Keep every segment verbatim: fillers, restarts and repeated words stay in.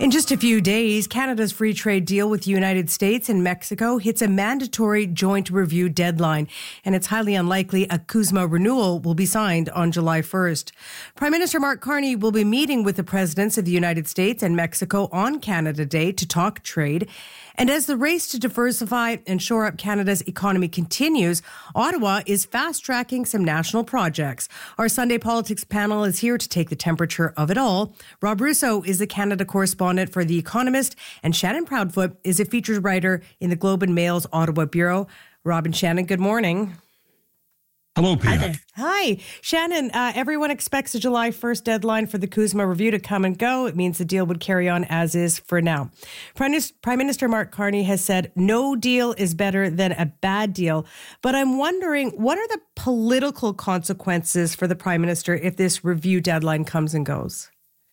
In just a few days, Canada's free trade deal with the United States and Mexico hits a mandatory joint review deadline, and it's highly unlikely a CUSMA renewal will be signed on July first. Prime Minister Mark Carney will be meeting with the presidents of the United States and Mexico on Canada Day to talk trade. And as the race to diversify and shore up Canada's economy continues, Ottawa is fast-tracking some national projects. Our Sunday Politics panel is here to take the temperature of it all. Rob Russo is the Canada correspondent for The Economist, and Shannon Proudfoot is a featured writer in the Globe and Mail's Ottawa Bureau. Rob and Shannon, good morning. Hello, Peter. Hi. Shannon, uh, everyone expects a July first deadline for the CUSMA review to come and go. It means the deal would carry on as is for now. Prime Minister Mark Carney has said no deal is better than a bad deal. But I'm wondering, what are the political consequences for the Prime Minister if this review deadline comes and goes?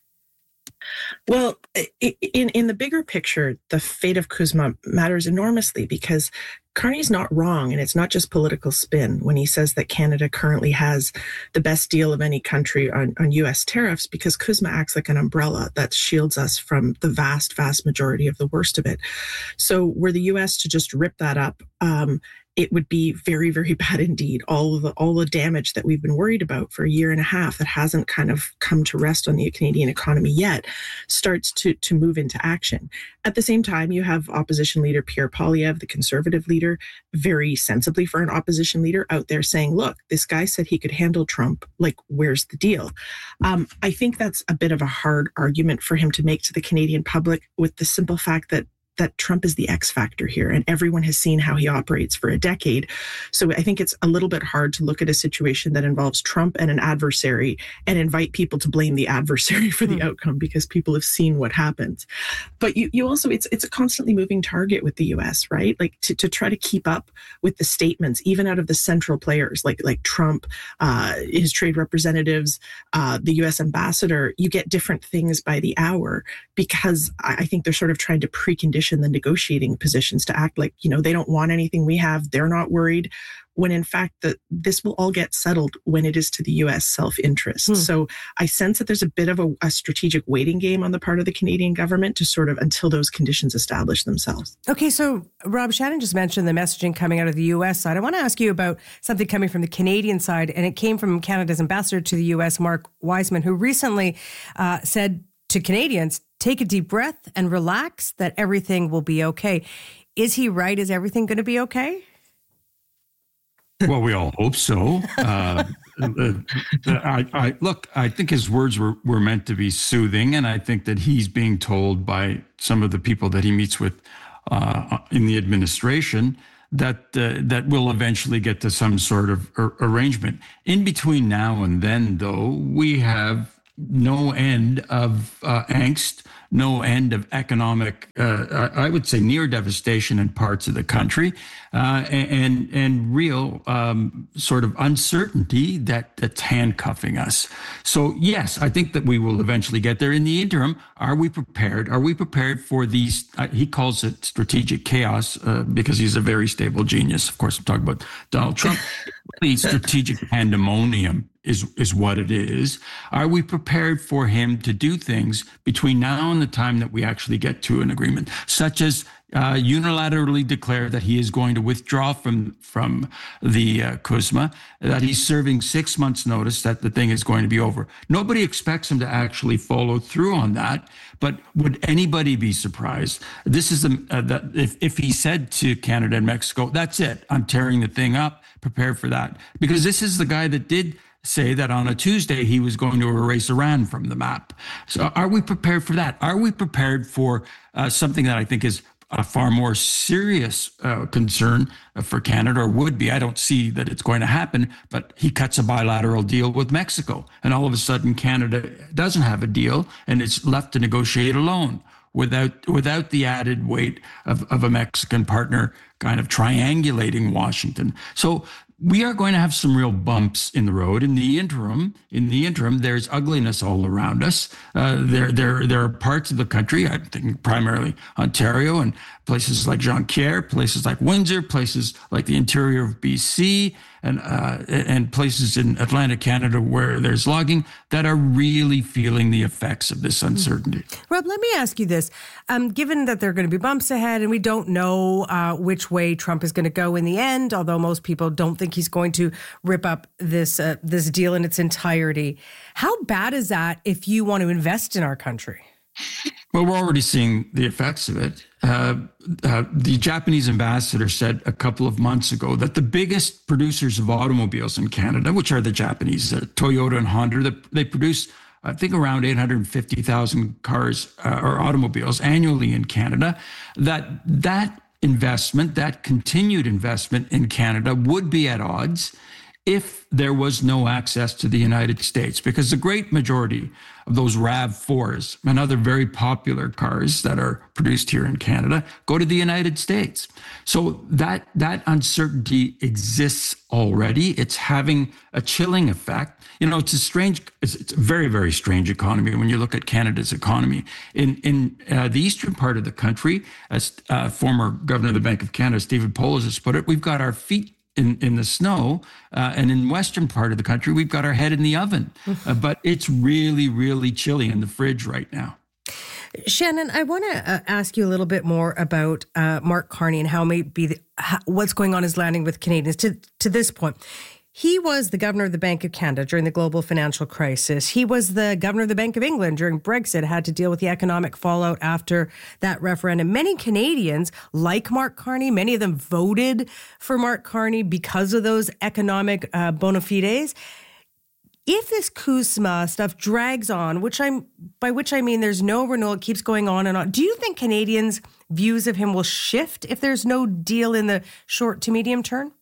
Well, in, in the bigger picture, the fate of CUSMA matters enormously because Carney's not wrong, and it's not just political spin when he says that Canada currently has the best deal of any country on, on U S tariffs, because CUSMA acts like an umbrella that shields us from the vast, vast majority of the worst of it. So were the U S to just rip that up, um, it would be very, very bad indeed. All of the all the damage that we've been worried about for a year and a half that hasn't kind of come to rest on the Canadian economy yet starts to to move into action. At the same time, you have opposition leader Pierre Poilievre, the Conservative leader, very sensibly for an opposition leader, out there saying, look, this guy said he could handle Trump. Like, where's the deal? Um, I think that's a bit of a hard argument for him to make to the Canadian public, with the simple fact that that Trump is the X factor here, and everyone has seen how he operates for a decade. So I think it's a little bit hard to look at a situation that involves Trump and an adversary and invite people to blame the adversary for the mm. outcome, because people have seen what happens. But you, you also, it's it's a constantly moving target with the U S, right? Like to, to try to keep up with the statements, even out of the central players like, like Trump, uh, his trade representatives, uh, the U S ambassador, you get different things by the hour, because I think they're sort of trying to precondition the negotiating positions to act like, you know, they don't want anything we have, they're not worried, when in fact that this will all get settled when it is to the U S self-interest. Hmm. So I sense that there's a bit of a, a strategic waiting game on the part of the Canadian government to sort of until those conditions establish themselves. Okay, so Rob, Shannon just mentioned the messaging coming out of the U S side. I want to ask you about something coming from the Canadian side, and it came from Canada's ambassador to the U S, Mark Wiseman, who recently uh, said to Canadians, take a deep breath and relax, that everything will be okay. Is he right? Is everything going to be okay? Well, we all hope so. Uh, uh, I, I, look, I think his words were, were meant to be soothing, and I think that he's being told by some of the people that he meets with uh, in the administration that uh, that will eventually get to some sort of ar- arrangement. In between now and then, though, we have no end of uh, angst, no end of economic, uh, I would say near devastation in parts of the country, uh, and and real um, sort of uncertainty that that's handcuffing us. So yes, I think that we will eventually get there. In the interim, are we prepared? Are we prepared for these? Uh, he calls it strategic chaos uh, because he's a very stable genius. Of course, I'm talking about Donald Trump. The strategic pandemonium is is what it is. Are we prepared for him to do things between now and the time that we actually get to an agreement, such as uh, unilaterally declare that he is going to withdraw from from the uh, CUSMA, that he's serving six months' notice that the thing is going to be over? Nobody expects him to actually follow through on that. But would anybody be surprised? This is the, uh, that if if he said to Canada and Mexico, "That's it, I'm tearing the thing up," prepare for that, because this is the guy that did say that on a Tuesday he was going to erase Iran from the map. So are we prepared for that? Are we prepared for uh, something that I think is a far more serious uh, concern for Canada, or would be? I don't see that it's going to happen, but he cuts a bilateral deal with Mexico, and all of a sudden Canada doesn't have a deal and it's left to negotiate alone without without the added weight of, of a Mexican partner kind of triangulating Washington. So we are going to have some real bumps in the road. In the interim, in the interim, there's ugliness all around us. Uh, there, there, there are parts of the country, I think primarily Ontario and places like Jonquière, places like Windsor, places like the interior of B C, and uh, and places in Atlantic Canada where there's logging that are really feeling the effects of this uncertainty. Rob, let me ask you this. Um, given that there are going to be bumps ahead and we don't know uh, which way Trump is going to go in the end, although most people don't think he's going to rip up this uh, this deal in its entirety, how bad is that if you want to invest in our country? Well, we're already seeing the effects of it. Uh, uh, the Japanese ambassador said a couple of months ago that the biggest producers of automobiles in Canada, which are the Japanese, uh, Toyota and Honda, that they produce, I think, around eight hundred fifty thousand cars uh, or automobiles annually in Canada, that that investment, that continued investment in Canada would be at odds if there was no access to the United States, because the great majority of those RAV fours and other very popular cars that are produced here in Canada go to the United States. So that that uncertainty exists already. It's having a chilling effect. You know, it's a strange, it's, it's a very, very strange economy when you look at Canada's economy. In in uh, the eastern part of the country, as uh, former Governor of the Bank of Canada, Stephen Poloz, has put it, we've got our feet in, in the snow, uh, and in western part of the country, we've got our head in the oven. Uh, but it's really, really chilly in the fridge right now. Shannon, I want to uh, ask you a little bit more about uh, Mark Carney and how maybe the, how, what's going on his landing with Canadians to to this point. He was the governor of the Bank of Canada during the global financial crisis. He was the governor of the Bank of England during Brexit, had to deal with the economic fallout after that referendum. Many Canadians like Mark Carney. Many of them voted for Mark Carney because of those economic uh, bona fides. If this CUSMA stuff drags on, which I'm by which I mean there's no renewal, it keeps going on and on, do you think Canadians' views of him will shift if there's no deal in the short to medium term?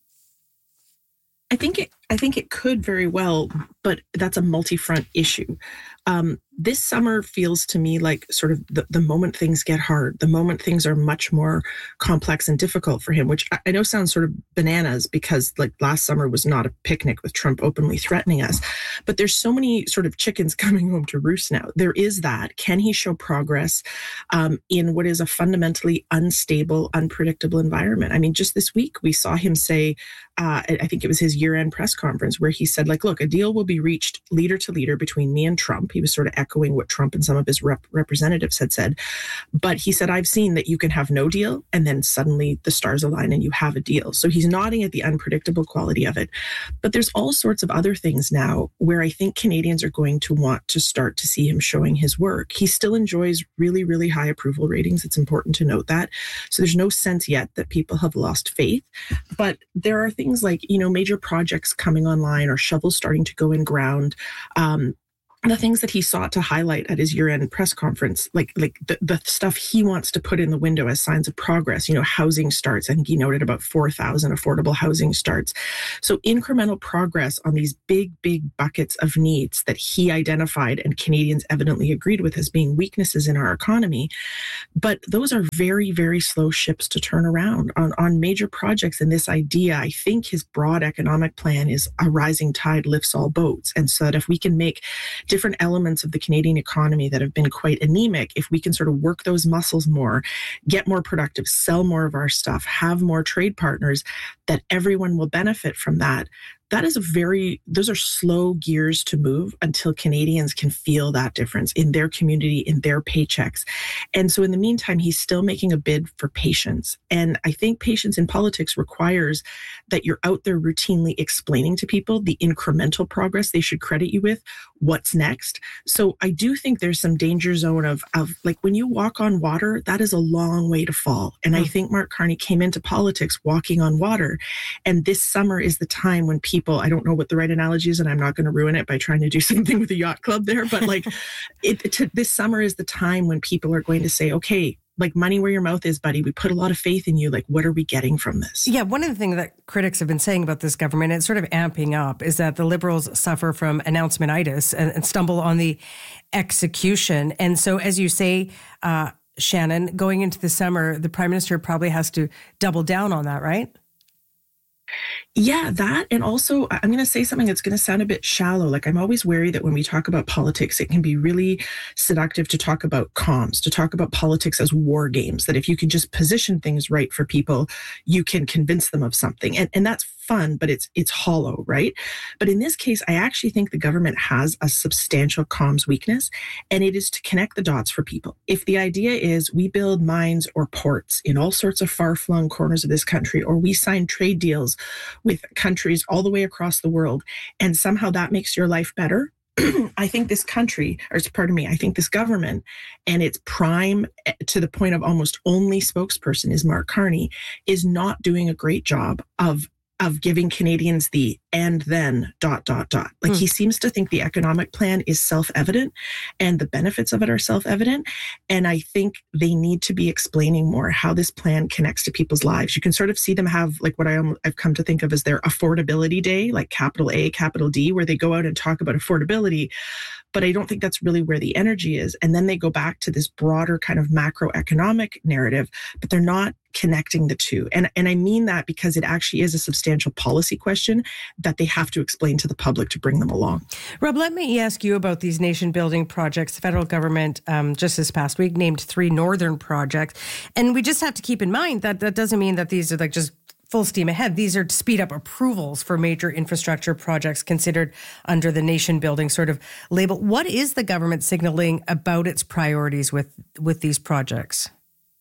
I think it. I think it could very well, but that's a multi-front issue. Um, this summer feels to me like sort of the, the moment things get hard, the moment things are much more complex and difficult for him, which I know sounds sort of bananas because like last summer was not a picnic with Trump openly threatening us. But there's so many sort of chickens coming home to roost now. There is that. Can he show progress um, in what is a fundamentally unstable, unpredictable environment? I mean, just this week we saw him say, uh, I think it was his year-end press conference where he said, like, look, a deal will be reached leader to leader between me and Trump. He was sort of echoing what Trump and some of his rep- representatives had said. But he said, I've seen that you can have no deal and then suddenly the stars align and you have a deal. So he's nodding at the unpredictable quality of it. But there's all sorts of other things now where I think Canadians are going to want to start to see him showing his work. He still enjoys really, really high approval ratings. It's important to note that. So there's no sense yet that people have lost faith. But there are things like, you know, major projects coming online or shovels starting to go in ground. Um, the things that he sought to highlight at his year-end press conference, like like the, the stuff he wants to put in the window as signs of progress, you know, housing starts. I think he noted about four thousand affordable housing starts. So incremental progress on these big, big buckets of needs that he identified and Canadians evidently agreed with as being weaknesses in our economy. But those are very, very slow ships to turn around on, on major projects. And this idea, I think his broad economic plan is a rising tide lifts all boats. And so that if we can make different elements of the Canadian economy that have been quite anemic, if we can sort of work those muscles more, get more productive, sell more of our stuff, have more trade partners, that everyone will benefit from that. That is a very, those are slow gears to move until Canadians can feel that difference in their community, in their paychecks. And so in the meantime, he's still making a bid for patience. And I think patience in politics requires that you're out there routinely explaining to people the incremental progress they should credit you with, what's next. So I do think there's some danger zone of, of like when you walk on water, that is a long way to fall. And mm-hmm. I think Mark Carney came into politics walking on water. And this summer is the time when people People, I don't know what the right analogy is, and I'm not going to ruin it by trying to do something with a yacht club there. But like, it, to, this summer is the time when people are going to say, "Okay, like money where your mouth is, buddy. We put a lot of faith in you. Like, what are we getting from this?" Yeah, one of the things that critics have been saying about this government, it's sort of amping up, is that the Liberals suffer from announcementitis and, and stumble on the execution. And so, as you say, uh, Shannon, going into the summer, the Prime Minister probably has to double down on that, right? Yeah, that. And also, I'm going to say something that's going to sound a bit shallow. Like, I'm always wary that when we talk about politics, it can be really seductive to talk about comms, to talk about politics as war games, that if you can just position things right for people, you can convince them of something. And, and that's fun, but it's it's hollow, right? But in this case, I actually think the government has a substantial comms weakness, and it is to connect the dots for people. If the idea is we build mines or ports in all sorts of far-flung corners of this country, or we sign trade deals with countries all the way across the world, and somehow that makes your life better, I think this country, or pardon me, I think this government and its prime, to the point of almost only spokesperson is Mark Carney, is not doing a great job of of giving Canadians the and then dot, dot, dot. Like, mm. he seems to think the economic plan is self-evident and the benefits of it are self-evident. And I think they need to be explaining more how this plan connects to people's lives. You can sort of see them have like what I, I've come to think of as their affordability day, like capital A, capital D, where they go out and talk about affordability. But I don't think that's really where the energy is. And then they go back to this broader kind of macroeconomic narrative, but they're not connecting the two. And, and I mean that because it actually is a substantial policy question that they have to explain to the public to bring them along. Rob, let me ask you about these nation building projects. The federal government um, just this past week named three northern projects. And we just have to keep in mind that that doesn't mean that these are like just full steam ahead. These are to speed up approvals for major infrastructure projects considered under the nation building sort of label. What is the government signaling about its priorities with, with these projects?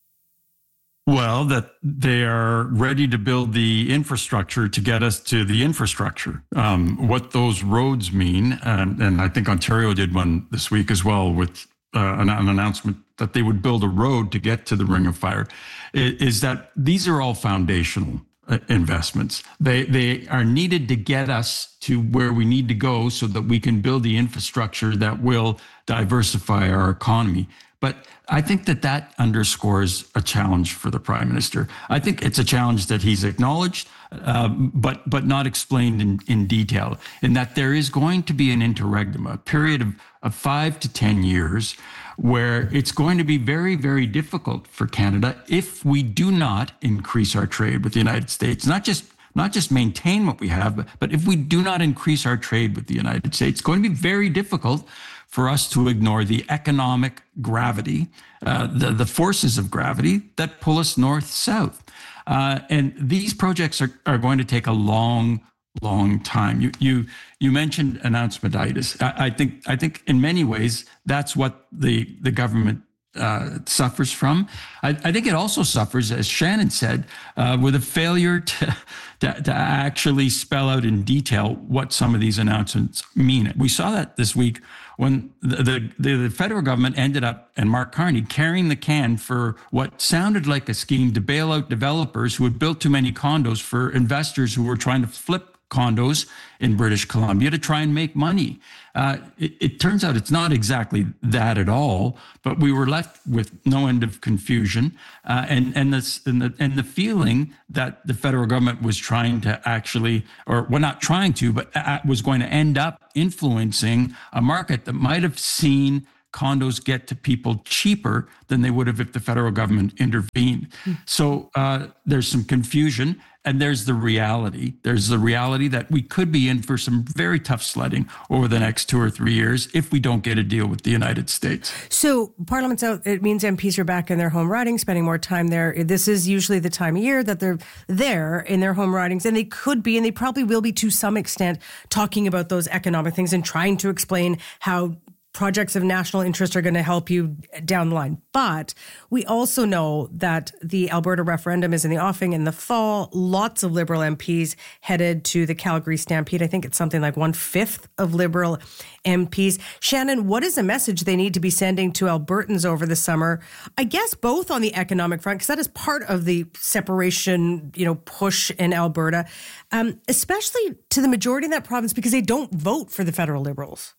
Well, that they are ready to build the infrastructure to get us to the infrastructure. Um, what those roads mean, and, and I think Ontario did one this week as well with uh, an, an announcement that they would build a road to get to the Ring of Fire, is, is that these are all foundational investments. They they are needed to get us to where we need to go so that we can build the infrastructure that will diversify our economy. But I think that that underscores a challenge for the Prime Minister. I think it's a challenge that he's acknowledged, uh, but but not explained in, in detail, in that there is going to be an interregnum, a period of, of five to ten years, where it's going to be very, very difficult for Canada if we do not increase our trade with the United States, not just not just maintain what we have, but, but if we do not increase our trade with the United States, it's going to be very difficult for us to ignore the economic gravity, uh, the, the forces of gravity that pull us north-south. Uh, and these projects are, are going to take a long, long time. You you you mentioned announcementitis. I, I think I think in many ways that's what the the government uh, suffers from. I, I think it also suffers, as Shannon said, uh, with a failure to, to to actually spell out in detail what some of these announcements mean. We saw that this week when the, the, the federal government ended up, and Mark Carney, carrying the can for what sounded like a scheme to bail out developers who had built too many condos for investors who were trying to flip condos in British Columbia to try and make money. Uh, it, it turns out it's not exactly that at all, but we were left with no end of confusion uh, and and, this, and, the, and the feeling that the federal government was trying to actually, or well, not trying to, but was going to end up influencing a market that might have seen condos get to people cheaper than they would have if the federal government intervened. Mm. So uh, there's some confusion, and there's the reality. There's the reality that we could be in for some very tough sledding over the next two or three years if we don't get a deal with the United States. So Parliament's out. It means M Ps are back in their home ridings, spending more time there. This is usually the time of year that they're there in their home ridings, and they could be, and they probably will be to some extent, talking about those economic things and trying to explain how projects of national interest are going to help you down the line. But we also know that the Alberta referendum is in the offing in the fall. Lots of Liberal M Ps headed to the Calgary Stampede. I think it's something like one-fifth of Liberal M Ps. Shannon, what is the message they need to be sending to Albertans over the summer? I guess both on the economic front, because that is part of the separation, you know, push in Alberta, um, especially to the majority in that province, because they don't vote for the federal Liberals.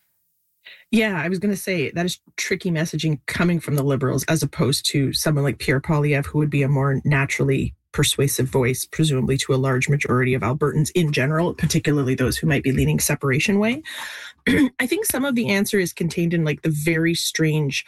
Yeah, I was going to say that is tricky messaging coming from the Liberals as opposed to someone like Pierre Poilievre, who would be a more naturally persuasive voice, presumably to a large majority of Albertans in general, particularly those who might be leaning separation way. I think some of the answer is contained in like the very strange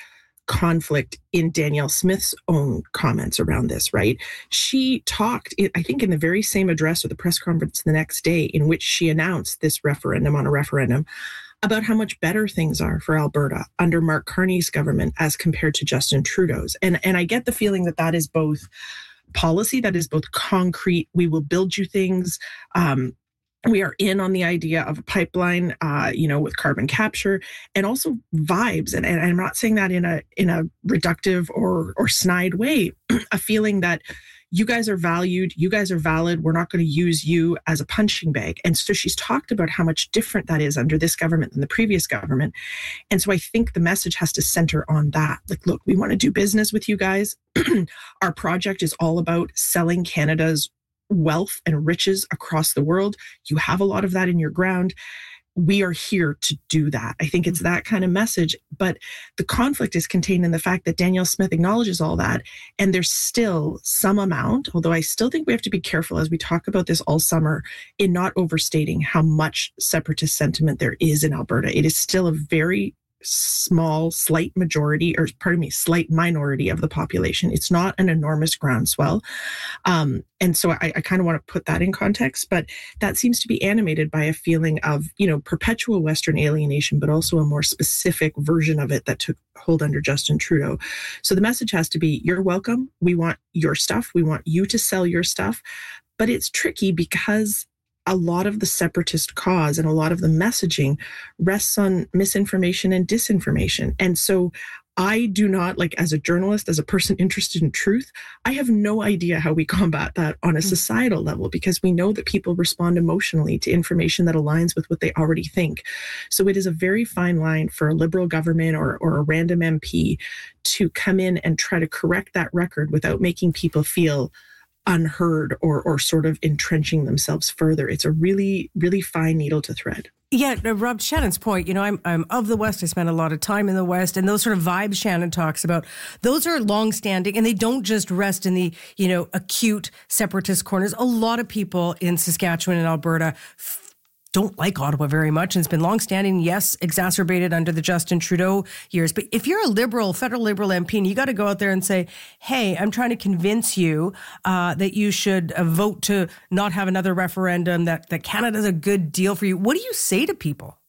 conflict in Danielle Smith's own comments around this, right? She talked, I think, in the very same address or the press conference the next day in which she announced this referendum on a referendum about how much better things are for Alberta under Mark Carney's government as compared to Justin Trudeau's. And, and I get the feeling that that is both policy, that is both concrete, we will build you things, um, we are in on the idea of a pipeline, uh, you know, with carbon capture, and also vibes. And, and I'm not saying that in a in a reductive or or snide way. A feeling that you guys are valued, you guys are valid. We're not going to use you as a punching bag. And so she's talked about how much different that is under this government than the previous government. And so I think the message has to center on that. Like, look, we want to do business with you guys. Our project is all about selling Canada's wealth and riches across the world. You have a lot of that in your ground. We are here to do that. I think it's that kind of message. But the conflict is contained in the fact that Danielle Smith acknowledges all that. And there's still some amount, although I still think we have to be careful as we talk about this all summer, in not overstating how much separatist sentiment there is in Alberta. It is still a very small, slight majority, or pardon me, slight minority of the population. It's not an enormous groundswell. Um, and so I, I kind of want to put that in context, but that seems to be animated by a feeling of, you know, perpetual Western alienation, but also a more specific version of it that took hold under Justin Trudeau. So the message has to be, you're welcome. We want your stuff. We want you to sell your stuff. But it's tricky because a lot of the separatist cause and a lot of the messaging rests on misinformation and disinformation. And so I do not, like, as a journalist, as a person interested in truth, I have no idea how we combat that on a societal level, because we know that people respond emotionally to information that aligns with what they already think. So it is a very fine line for a Liberal government or, or a random M P to come in and try to correct that record without making people feel unheard or or sort of entrenching themselves further. It's a really, really fine needle to thread. Yeah, uh, Rob, Shannon's point, you know, I'm I'm of the West. I spent a lot of time in the West, and those sort of vibes Shannon talks about, those are longstanding, and they don't just rest in the, you know, acute separatist corners. A lot of people in Saskatchewan and Alberta f- don't like Ottawa very much, and it's been longstanding, yes, exacerbated under the Justin Trudeau years. But if you're a Liberal, federal Liberal M P, and you got to go out there and say, hey, I'm trying to convince you uh, that you should uh, vote to not have another referendum, that, that Canada's a good deal for you. What do you say to people?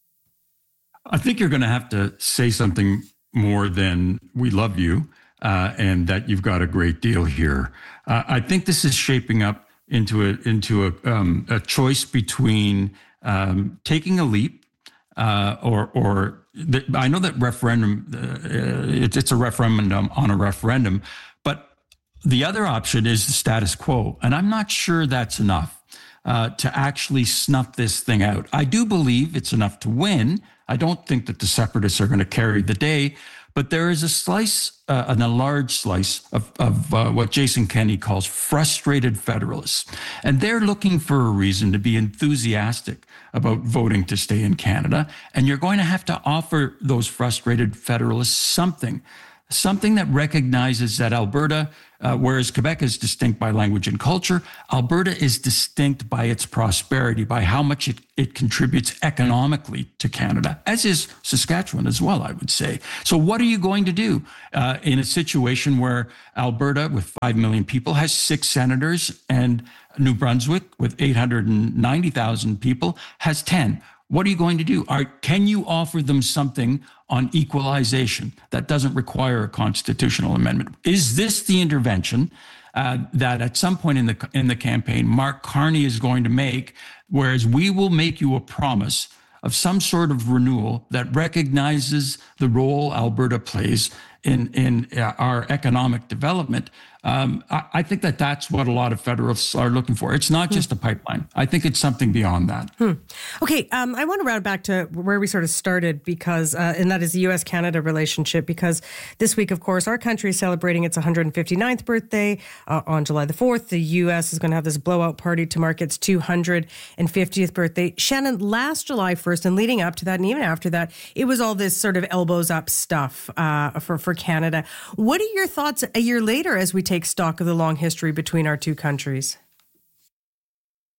I think you're going to have to say something more than we love you uh, and that you've got a great deal here. Uh, I think this is shaping up into a, into a, um, a choice between Um, taking a leap, uh, or or the, I know that referendum, uh, it's, it's a referendum on a referendum, but the other option is the status quo, and I'm not sure that's enough uh, to actually snuff this thing out. I do believe it's enough to win. I don't think that the separatists are going to carry the day, but there is a slice, uh, and a large slice of, of uh, what Jason Kenney calls frustrated federalists. And they're looking for a reason to be enthusiastic about voting to stay in Canada. And you're going to have to offer those frustrated federalists something, something that recognizes that Alberta, uh, whereas Quebec is distinct by language and culture, Alberta is distinct by its prosperity, by how much it, it contributes economically to Canada, as is Saskatchewan as well, I would say. So what are you going to do uh, in a situation where Alberta, with five million people, has six senators, and New Brunswick, with eight hundred ninety thousand people, has ten? What are you going to do? Are, can you offer them something on equalization that doesn't require a constitutional amendment? Is this the intervention uh, that at some point in the in the campaign Mark Carney is going to make, whereas we will make you a promise of some sort of renewal that recognizes the role Alberta plays in in our economic development? Um, I, I think that that's what a lot of federalists are looking for. It's not just a pipeline. I think it's something beyond that. Hmm. Okay, um, I want to round back to where we sort of started, because, uh, and that is the U S Canada relationship, because this week, of course, our country is celebrating its one hundred fifty-ninth birthday uh, on July the fourth. The U S is going to have this blowout party to mark its two hundred fiftieth birthday. Shannon, last July first, and leading up to that, and even after that, it was all this sort of elbows up stuff uh, for, for Canada. What are your thoughts a year later as we take stock of the long history between our two countries?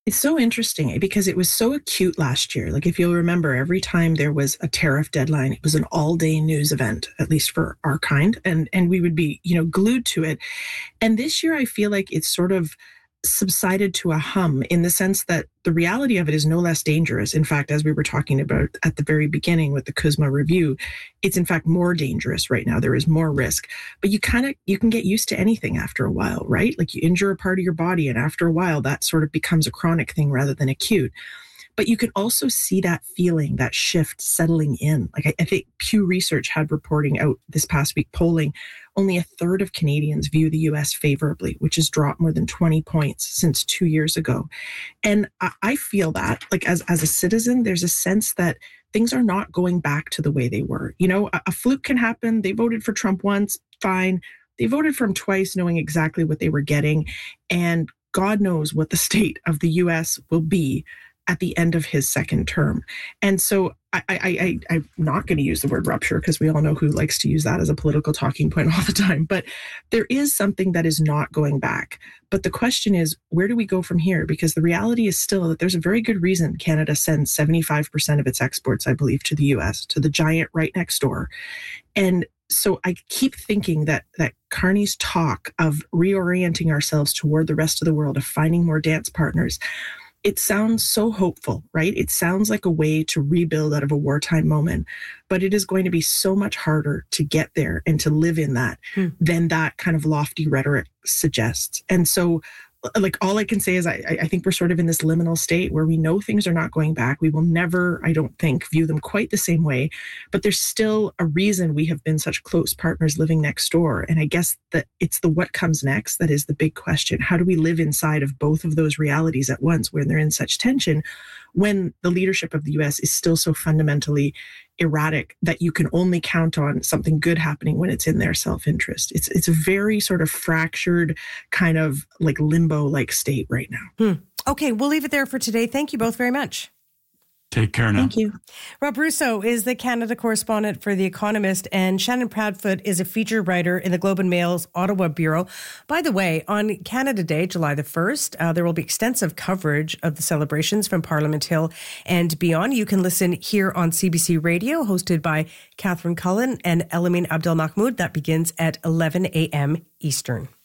It's so interesting because it was so acute last year. Like, if you'll remember, every time there was a tariff deadline, it was an all-day news event, at least for our kind, and and we would be, you know, glued to it. And this year, I feel like it's sort of subsided to a hum, in the sense that the reality of it is no less dangerous. In fact, as we were talking about at the very beginning with the CUSMA review, it's in fact more dangerous right now. There is more risk, but you kind of, you can get used to anything after a while, right? Like, you injure a part of your body and after a while that sort of becomes a chronic thing rather than acute. But you can also see that feeling, that shift settling in. Like, I, I think Pew Research had reporting out this past week, polling, only a third of Canadians view the U S favorably, which has dropped more than twenty points since two years ago. And I, I feel that, like, as, as a citizen, there's a sense that things are not going back to the way they were. You know, a, a fluke can happen. They voted for Trump once, fine. They voted for him twice, knowing exactly what they were getting. And God knows what the state of the U S will be at the end of his second term. And so I, I, I, I'm not going to use the word rupture, because we all know who likes to use that as a political talking point all the time. But there is something that is not going back. But the question is, where do we go from here? Because the reality is still that there's a very good reason Canada sends seventy-five percent of its exports, I believe, to the U S, to the giant right next door. And so I keep thinking that that Carney's talk of reorienting ourselves toward the rest of the world, of finding more dance partners, it sounds so hopeful, right? It sounds like a way to rebuild out of a wartime moment, but it is going to be so much harder to get there and to live in that hmm. than that kind of lofty rhetoric suggests. And so, like, all I can say is I, I think we're sort of in this liminal state where we know things are not going back. We will never, I don't think, view them quite the same way, but there's still a reason we have been such close partners living next door. And I guess that it's the what comes next that is the big question. How do we live inside of both of those realities at once when they're in such tension, when the leadership of the U S is still so fundamentally erratic that you can only count on something good happening when it's in their self-interest? It's it's a very sort of fractured, kind of like limbo-like state right now. Hmm. Okay, we'll leave it there for today. Thank you both very much. Take care now. Thank you. Rob Russo is the Canada correspondent for The Economist, and Shannon Proudfoot is a feature writer in the Globe and Mail's Ottawa Bureau. By the way, on Canada Day, July the first, uh, there will be extensive coverage of the celebrations from Parliament Hill and beyond. You can listen here on C B C Radio, hosted by Catherine Cullen and Elamine Abdelmahmoud. That begins at eleven a.m. Eastern.